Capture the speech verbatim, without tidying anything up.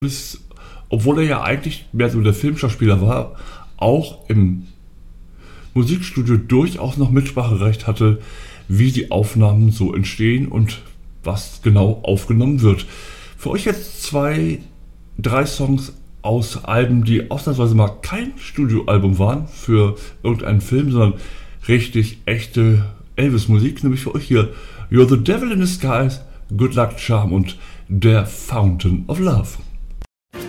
Ist, obwohl er ja eigentlich mehr so der Filmschauspieler war, auch im Musikstudio durchaus noch Mitspracherecht hatte, wie die Aufnahmen so entstehen und was genau aufgenommen wird. Für euch jetzt zwei, drei Songs aus Alben, die ausnahmsweise mal kein Studioalbum waren für irgendeinen Film, sondern richtig echte Elvis-Musik, nämlich für euch hier You're the Devil in Disguise, Good Luck Charm und der Fountain of Love.